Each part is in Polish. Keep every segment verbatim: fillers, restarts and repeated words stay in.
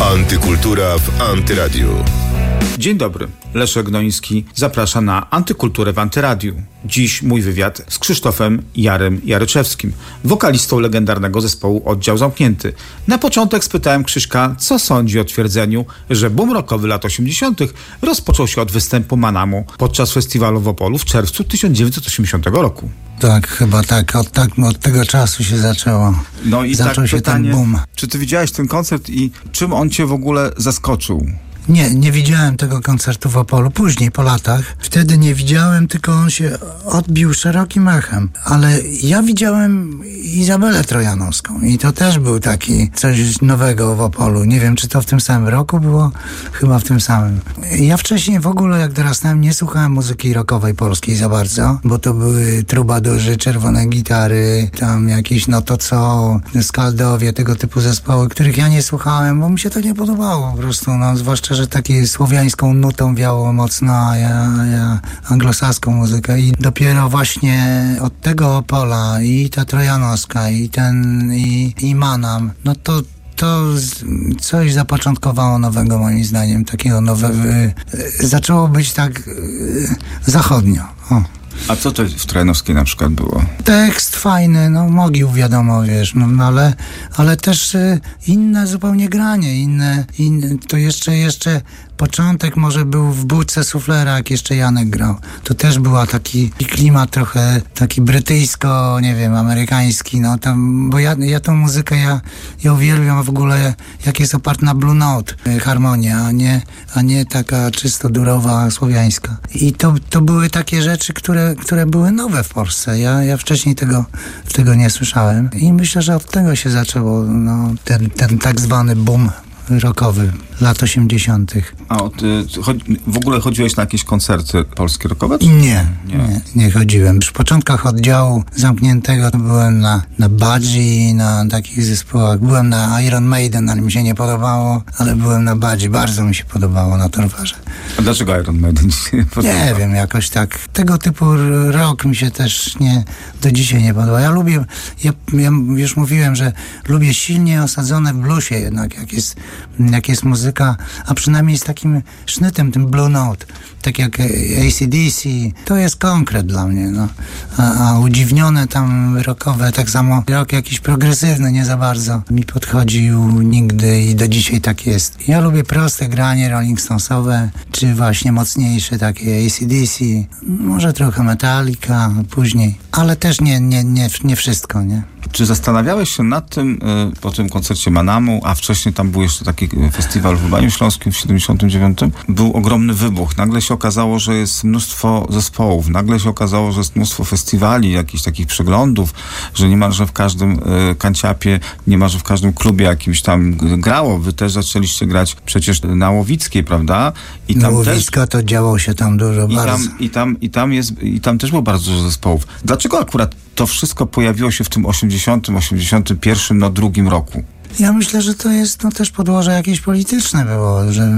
Antykultura w Antyradiu. Dzień dobry, Leszek Gnoński zaprasza na Antykulturę w Antyradiu. Dziś mój wywiad z Krzysztofem Jarem Jaryczewskim, wokalistą legendarnego zespołu Oddział Zamknięty. Na początek spytałem Krzyśka, co sądzi o twierdzeniu, że boom rockowy lat osiemdziesiątych rozpoczął się od występu Manamu podczas festiwalu w Opolu w czerwcu tysiąc dziewięćset osiemdziesiątego roku. Tak, chyba tak. Od, tak, od tego czasu się zaczęło. No i Zaczął tak się pytanie, ten boom. czy ty widziałeś ten koncert i czym on cię w ogóle zaskoczył? Nie, nie widziałem tego koncertu w Opolu. Później, po latach. Wtedy nie widziałem, tylko on się odbił szerokim echem. Ale ja widziałem Izabelę Trojanowską i to też był taki coś nowego w Opolu. Nie wiem, czy to w tym samym roku było? Chyba w tym samym. Ja wcześniej w ogóle, jak dorastałem, nie słuchałem muzyki rockowej polskiej za bardzo, bo to były trubadurzy, czerwone gitary, tam jakieś no to co, Skaldowie, tego typu zespoły, których ja nie słuchałem, bo mi się to nie podobało po prostu, no zwłaszcza że takie słowiańską nutą wiało mocno, a ja, ja anglosaską muzykę i dopiero właśnie od tego Opola i ta Trojanowska i ten i, i Manam, no to to z, coś zapoczątkowało nowego moim zdaniem, takiego nowego, y, y, zaczęło być tak y, zachodnio. O. A co to w Trojanowskiej na przykład było? Tekst fajny, no mogił wiadomo, wiesz, no ale, ale też y, inne zupełnie granie, inne, inne, to jeszcze, jeszcze początek może był w Budce Suflera, jak jeszcze Janek grał. To też była taki klimat trochę taki brytyjsko, nie wiem, amerykański, no tam, bo ja, ja tą muzykę, ja, ja uwielbiam w ogóle, jak jest oparta na Blue Note, y, harmonia, a nie, a nie taka czysto durowa, słowiańska. I to, to były takie rzeczy, które, które były nowe w Polsce. Ja, ja wcześniej tego, tego nie słyszałem. I myślę, że od tego się zaczęło, no, ten, ten tak zwany boom rockowy lat osiemdziesiątych. A o, ty, w ogóle chodziłeś na jakieś koncerty polskie rockowe? Nie, nie, nie, nie chodziłem. Przy początkach Oddziału Zamkniętego byłem na, na Budgie, na takich zespołach. Byłem na Iron Maiden, ale mi się nie podobało, ale byłem na Budgie. Bardzo mi się podobało na Torwarze. A dlaczego Iron Maiden się nie podobało? Nie wiem, jakoś tak. Tego typu rock mi się też nie, do dzisiaj nie podoba. Ja lubię, ja, ja już mówiłem, że lubię silnie osadzone w bluesie jednak, jak jest, jak jest muzyka, a przynajmniej z takim sznytem, tym Blue Note, tak jak A C D C, to jest konkret dla mnie, no. A, a udziwnione tam rockowe, tak samo rock jakiś progresywny nie za bardzo mi podchodził nigdy i do dzisiaj tak jest. Ja lubię proste granie Rolling Stonesowe, czy właśnie mocniejsze takie A C D C, może trochę Metallica później, ale też nie, nie, nie, nie wszystko, nie? Czy zastanawiałeś się nad tym y, po tym koncercie Manamu, a wcześniej tam był jeszcze taki festiwal w Baniu Śląskim w siedemdziesiątym dziewiątym? Był ogromny wybuch. Nagle się okazało, że jest mnóstwo zespołów. Nagle się okazało, że jest mnóstwo festiwali, jakichś takich przeglądów, że niemalże w każdym y, kanciapie, niemalże w każdym klubie jakimś tam grało. Wy też zaczęliście grać przecież na Łowickiej, prawda? I tam Łowiska też, to działo się tam dużo i bardzo. Tam, i, tam, i, tam jest, I tam też było bardzo dużo zespołów. Dlaczego akurat to wszystko pojawiło się w tym osiemdziesiątym, osiemdziesiątym pierwszym, no drugim roku? Ja myślę, że to jest no też podłoże jakieś polityczne było, że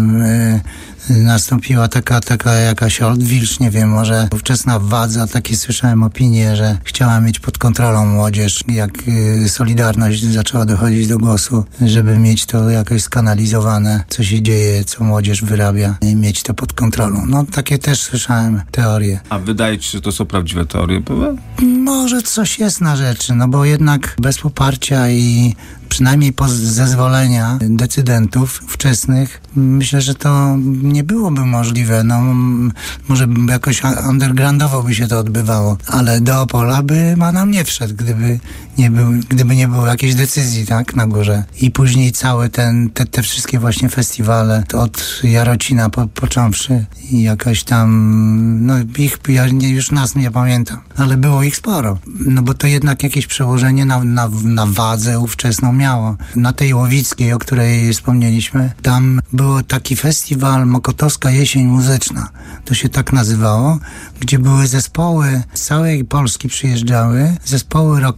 y, nastąpiła taka, taka jakaś odwilż, nie wiem, może ówczesna władza, takie słyszałem opinie, że chciała mieć pod kontrolą młodzież, jak y, Solidarność zaczęła dochodzić do głosu, żeby mieć to jakoś skanalizowane, co się dzieje, co młodzież wyrabia i mieć to pod kontrolą. No takie też słyszałem teorie. A wydaje ci się, że to są prawdziwe teorie były? Może coś jest na rzeczy, no bo jednak bez poparcia i przynajmniej po zezwolenia decydentów wczesnych, myślę, że to nie byłoby możliwe. No, może jakoś undergroundowo by się to odbywało, ale do Opola by Manam nie wszedł, gdyby nie, był, gdyby nie było jakiejś decyzji, tak, na górze. I później całe ten, te, te wszystkie właśnie festiwale, od Jarocina po, począwszy i jakoś tam, no ich, ja nie, już nas nie pamiętam, ale było ich sporo. No bo to jednak jakieś przełożenie na, na, na wadzę ówczesną miało. Na tej Łowickiej, o której wspomnieliśmy, tam był taki festiwal Mokotowska Jesień Muzyczna. To się tak nazywało, gdzie były zespoły z całej Polski przyjeżdżały, zespoły rockowe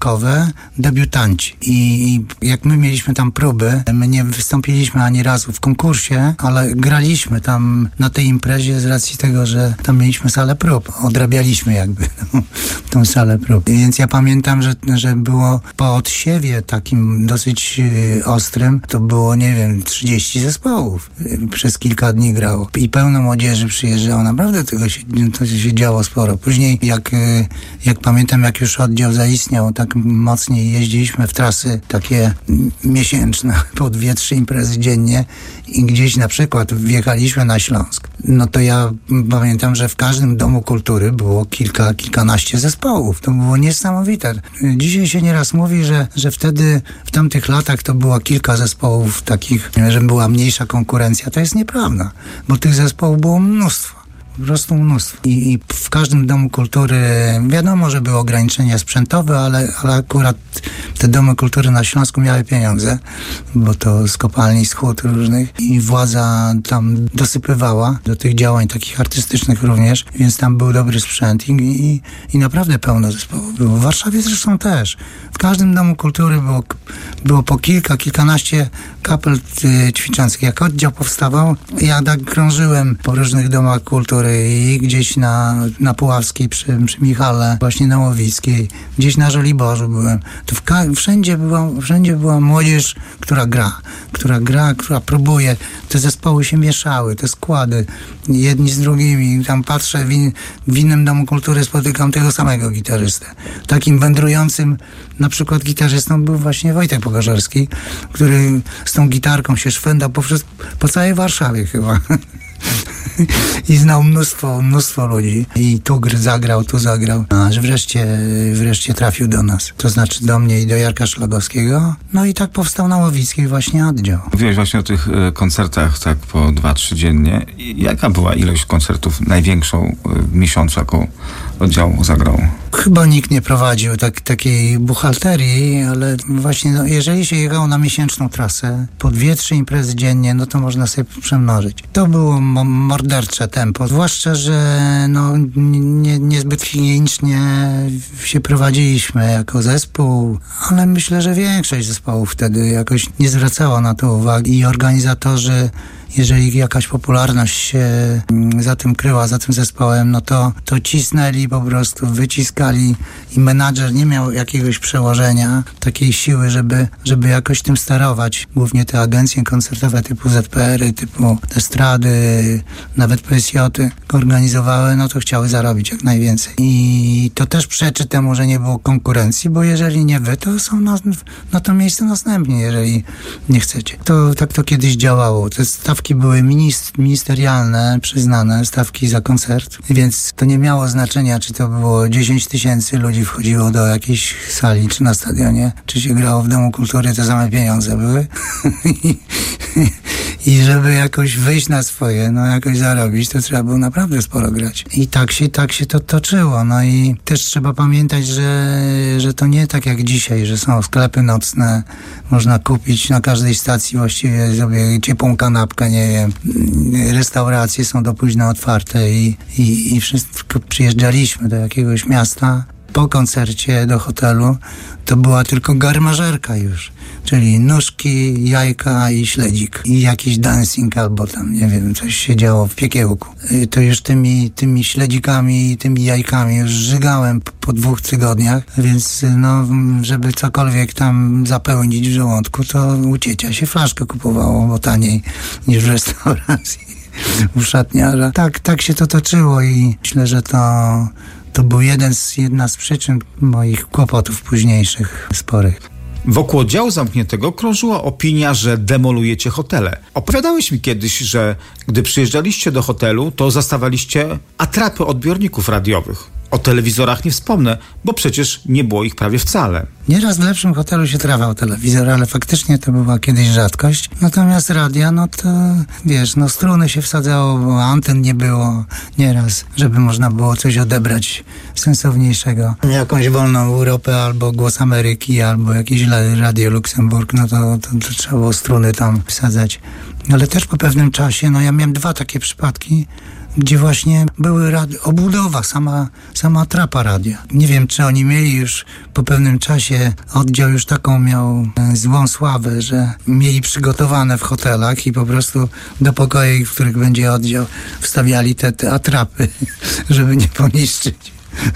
same debiutanci. I jak my mieliśmy tam próby, my nie wystąpiliśmy ani razu w konkursie, ale graliśmy tam na tej imprezie z racji tego, że tam mieliśmy salę prób. Odrabialiśmy jakby no, tą salę prób. Więc ja pamiętam, że, że było po odsiewie takim dosyć ostrym, to było, nie wiem, trzydzieści zespołów. Przez kilka dni grało. I pełno młodzieży przyjeżdżało. Naprawdę tego się, to się działo sporo. Później, jak, jak pamiętam, jak już oddział zaistniał, tak mocniej jeździliśmy w trasy takie miesięczne, po dwie, trzy imprezy dziennie i gdzieś na przykład wjechaliśmy na Śląsk. No to ja pamiętam, że w każdym domu kultury było kilka, kilkanaście zespołów. To było niesamowite. Dzisiaj się nieraz mówi, że, że wtedy, w tamtych latach to było kilka zespołów takich, że była mniejsza konkurencja. To jest nieprawda, bo tych zespołów było mnóstwo. Po prostu mnóstwo. I, I w każdym domu kultury wiadomo, że były ograniczenia sprzętowe, ale, ale akurat te domy kultury na Śląsku miały pieniądze, bo to z kopalni, z hut różnych i władza tam dosypywała do tych działań takich artystycznych również, więc tam był dobry sprzęt i, i, i naprawdę pełno zespołów było. W Warszawie zresztą też. W każdym domu kultury było, było po kilka, kilkanaście kapel y, ćwiczących. Jak oddział powstawał, ja tak krążyłem po różnych domach kultury i gdzieś na, na Puławskiej przy, przy Michale, właśnie na Łowickiej, gdzieś na Żoliborzu byłem. To w ka- wszędzie, była, wszędzie była młodzież, która gra, która gra, która próbuje. Te zespoły się mieszały, te składy, jedni z drugimi. Tam patrzę, w, in, w innym domu kultury spotykam tego samego gitarzystę. Takim wędrującym na przykład gitarzystą był właśnie Wojtek Pogorzewski, który z tą gitarką się szwendał po, po całej Warszawie chyba. I znał mnóstwo, mnóstwo ludzi. I tu zagrał, tu zagrał. Aż wreszcie, wreszcie trafił do nas. To znaczy do mnie i do Jarka Szlagowskiego. No i tak powstał na Łowickiej właśnie oddział. Mówiłeś właśnie o tych y, koncertach tak po dwa, trzy dziennie. I jaka była ilość koncertów największą y, w miesiącu, jaką oddział zagrał? Chyba nikt nie prowadził tak, takiej buchalterii, ale właśnie no, jeżeli się jechało na miesięczną trasę, po dwie, trzy imprezy dziennie, no to można sobie przemnożyć. To było mordercze tempo, zwłaszcza, że no, nie, niezbyt higienicznie się prowadziliśmy jako zespół, ale myślę, że większość zespołów wtedy jakoś nie zwracała na to uwagi i organizatorzy, jeżeli jakaś popularność się za tym kryła, za tym zespołem, no to, to cisnęli po prostu, wyciskali i menadżer nie miał jakiegoś przełożenia, takiej siły, żeby, żeby jakoś tym sterować. Głównie te agencje koncertowe typu Z P R-y, typu Estrady, nawet P S J-y organizowały, no to chciały zarobić jak najwięcej. I to też przeczy temu, że nie było konkurencji, bo jeżeli nie wy, to są na, na to miejsce następnie, jeżeli nie chcecie. To tak to kiedyś działało. Te stawki były ministerialne, przyznane, stawki za koncert, więc to nie miało znaczenia, czy to było dziesięć tysięcy ludzi wchodziło do jakiejś sali, czy na stadionie, czy się grało w Domu Kultury, te same pieniądze były. I żeby jakoś wyjść na swoje, no jakoś zarobić, to trzeba było naprawdę sporo grać. I tak się, tak się to toczyło. No i też trzeba pamiętać, że, że to nie tak jak dzisiaj, że są sklepy nocne, można kupić na każdej stacji właściwie sobie ciepłą kanapkę, nie wiem, restauracje są do późna otwarte i, i, i wszystko przyjeżdżaliśmy do jakiegoś miasta. Po koncercie do hotelu to była tylko garmażerka już, czyli nóżki, jajka i śledzik i jakiś dancing albo tam, nie wiem, coś się działo w piekiełku. To już tymi, tymi śledzikami i tymi jajkami już żygałem po, po dwóch tygodniach, więc no, żeby cokolwiek tam zapełnić w żołądku, to u ciecia się flaszkę kupowało, bo taniej niż w restauracji, u szatniarza. Tak, tak się to toczyło i myślę, że to To był jeden z, jedna z przyczyn moich kłopotów późniejszych, sporych. Wokół oddziału zamkniętego krążyła opinia, że demolujecie hotele. Opowiadałeś mi kiedyś, że gdy przyjeżdżaliście do hotelu, to zastawaliście atrapy odbiorników radiowych. O telewizorach nie wspomnę, bo przecież nie było ich prawie wcale. Nieraz w lepszym hotelu się trawał telewizor, ale faktycznie to była kiedyś rzadkość. Natomiast radia, no to wiesz, no struny się wsadzało, bo anten nie było nieraz, żeby można było coś odebrać sensowniejszego. Jakąś wolną Europę, albo Głos Ameryki, albo jakieś Radio Luksemburg, no to, to, to trzeba było struny tam wsadzać. Ale też po pewnym czasie, no ja miałem dwa takie przypadki, gdzie właśnie były radi- obudowa, sama, sama trapa radia. Nie wiem, czy oni mieli już po pewnym czasie, oddział już taką miał e, złą sławę, że mieli przygotowane w hotelach i po prostu do pokoi, w których będzie oddział, wstawiali te, te atrapy, żeby nie poniszczyć.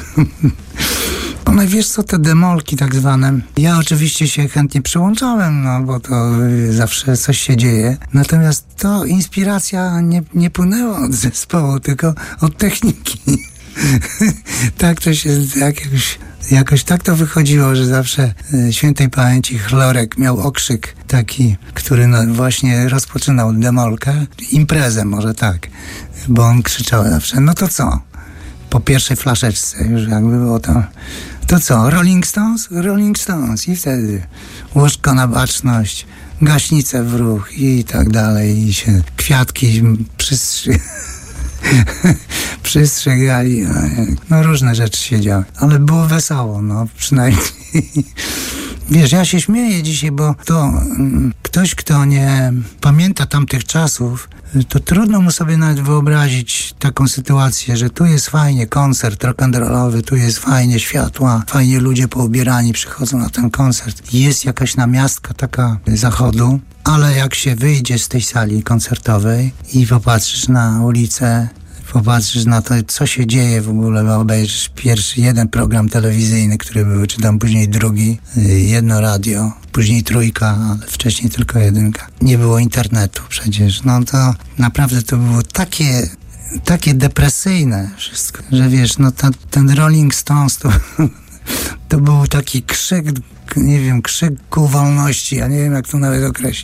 No wiesz co, te demolki tak zwane, ja oczywiście się chętnie przyłączałem, no bo to y, zawsze coś się dzieje, natomiast to inspiracja nie, nie płynęła od zespołu, tylko od techniki. Tak to się jakoś, jakoś tak to wychodziło, że zawsze y, świętej pamięci Chlorek miał okrzyk taki, który no, właśnie rozpoczynał demolkę, imprezę może tak, bo on krzyczał zawsze, no to co? Po pierwszej flaszeczce już jakby było to, to co, Rolling Stones? Rolling Stones i wtedy łożko na baczność, gaśnicę w ruch i tak dalej i się kwiatki przystrzy... przystrzegali, no różne rzeczy się działy, ale było wesoło, no przynajmniej. Wiesz, ja się śmieję dzisiaj, bo to mm, ktoś, kto nie pamięta tamtych czasów, to trudno mu sobie nawet wyobrazić taką sytuację, że tu jest fajnie koncert rock'n'rollowy, tu jest fajnie światła, fajnie ludzie poubierani przychodzą na ten koncert. Jest jakaś namiastka taka zachodu, ale jak się wyjdzie z tej sali koncertowej i popatrzysz na ulicę, popatrzysz na to, co się dzieje w ogóle, obejrzysz pierwszy jeden program telewizyjny, który był, czy tam później drugi, jedno radio, później trójka, ale wcześniej tylko jedynka. Nie było internetu przecież. No to naprawdę to było takie, takie depresyjne wszystko, że wiesz, no ta, ten Rolling Stones to, to był taki krzyk, nie wiem, krzyk ku wolności, ja nie wiem jak to nawet określić.